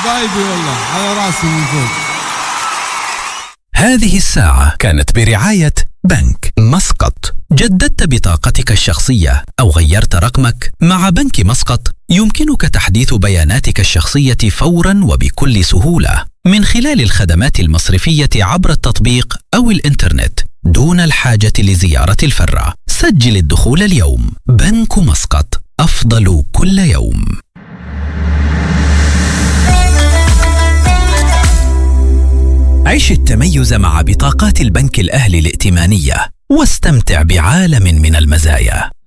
حبايبي والله على راسي من فوق. هذه الساعة كانت برعاية بنك مسقط. جددت بطاقتك الشخصية أو غيرت رقمك؟ مع بنك مسقط يمكنك تحديث بياناتك الشخصية فوراً وبكل سهولة من خلال الخدمات المصرفية عبر التطبيق أو الإنترنت دون الحاجة لزيارة الفرع. سجل الدخول اليوم. بنك مسقط، أفضل كل يوم. عيش التميز مع بطاقات البنك الأهلي الائتمانية واستمتع بعالم من المزايا.